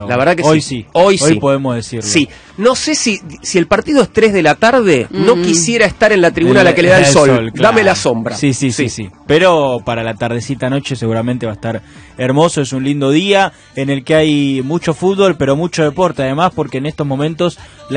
La verdad que hoy sí. sí. Hoy sí. Podemos decirlo. Sí. No sé si el partido es 3 de la tarde, no quisiera estar en la tribuna a la que le da el sol. Claro. Dame la sombra. Sí. Pero para la tardecita noche seguramente va a estar hermoso. Es un lindo día en el que hay mucho fútbol, pero mucho deporte además, porque en estos momentos